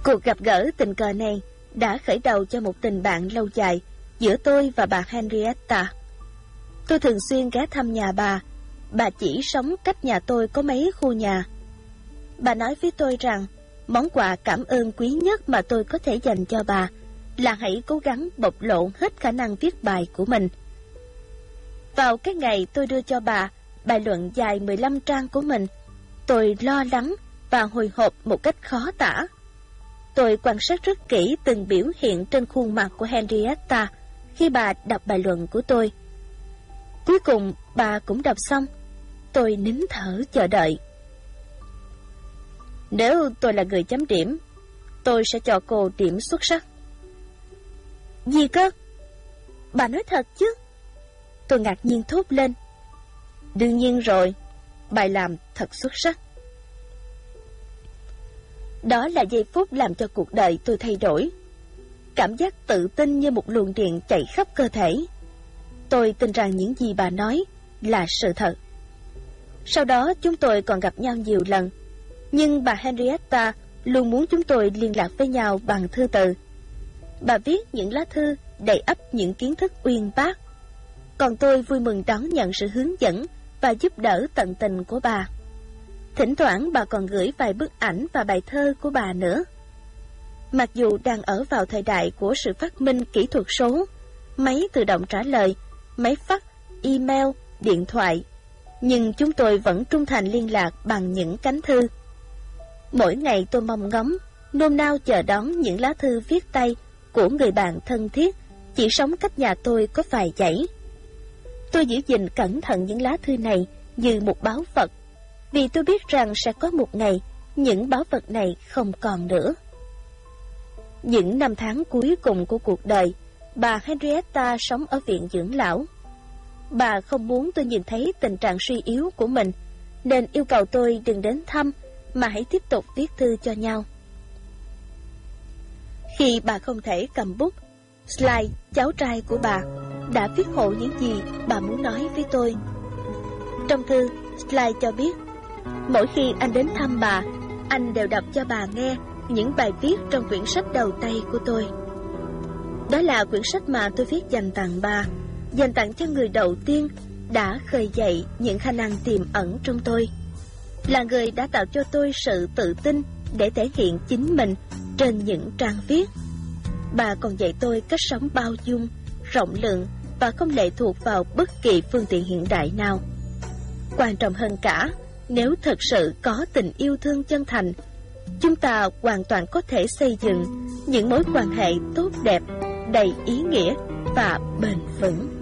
Cuộc gặp gỡ tình cờ này đã khởi đầu cho một tình bạn lâu dài giữa tôi và bà Henrietta. Tôi thường xuyên ghé thăm nhà bà chỉ sống cách nhà tôi có mấy khu nhà. Bà nói với tôi rằng món quà cảm ơn quý nhất mà tôi có thể dành cho bà là hãy cố gắng bộc lộ hết khả năng viết bài của mình. Vào cái ngày tôi đưa cho bà bài luận dài 15 trang của mình, tôi lo lắng và hồi hộp một cách khó tả. Tôi quan sát rất kỹ từng biểu hiện trên khuôn mặt của Henrietta khi bà đọc bài luận của tôi. Cuối cùng bà cũng đọc xong. Tôi nín thở chờ đợi. Nếu tôi là người chấm điểm, tôi sẽ cho cô điểm xuất sắc. Gì cơ? Bà nói thật chứ? Tôi ngạc nhiên thốt lên. Đương nhiên rồi, bài làm thật xuất sắc. Đó là giây phút làm cho cuộc đời tôi thay đổi. Cảm giác tự tin như một luồng điện chạy khắp cơ thể. Tôi tin rằng những gì bà nói là sự thật. Sau đó chúng tôi còn gặp nhau nhiều lần, nhưng bà Henrietta luôn muốn chúng tôi liên lạc với nhau bằng thư từ. Bà viết những lá thư đầy ắp những kiến thức uyên bác, còn tôi vui mừng đón nhận sự hướng dẫn và giúp đỡ tận tình của bà. Thỉnh thoảng bà còn gửi vài bức ảnh và bài thơ của bà nữa. Mặc dù đang ở vào thời đại của sự phát minh kỹ thuật số, máy tự động trả lời, máy fax, email, điện thoại, nhưng chúng tôi vẫn trung thành liên lạc bằng những cánh thư. Mỗi ngày tôi mong ngóng, nôn nao chờ đón những lá thư viết tay của người bạn thân thiết chỉ sống cách nhà tôi có vài dãy. Tôi giữ gìn cẩn thận những lá thư này như một báu vật, vì tôi biết rằng sẽ có một ngày những báu vật này không còn nữa. Những năm tháng cuối cùng của cuộc đời, bà Henrietta sống ở viện dưỡng lão. Bà không muốn tôi nhìn thấy tình trạng suy yếu của mình, nên yêu cầu tôi đừng đến thăm, mà hãy tiếp tục viết thư cho nhau. Khi bà không thể cầm bút, Sly, cháu trai của bà, đã viết hộ những gì bà muốn nói với tôi. Trong thư, Sly cho biết, mỗi khi anh đến thăm bà, anh đều đọc cho bà nghe những bài viết trong quyển sách đầu tay của tôi. Đó là quyển sách mà tôi viết dành tặng bà, dành tặng cho người đầu tiên đã khơi dậy những khả năng tiềm ẩn trong tôi, là người đã tạo cho tôi sự tự tin để thể hiện chính mình trên những trang viết. Bà còn dạy tôi cách sống bao dung, rộng lượng và không lệ thuộc vào bất kỳ phương tiện hiện đại nào. Quan trọng hơn cả, nếu thật sự có tình yêu thương chân thành, chúng ta hoàn toàn có thể xây dựng những mối quan hệ tốt đẹp, đầy ý nghĩa và bền vững.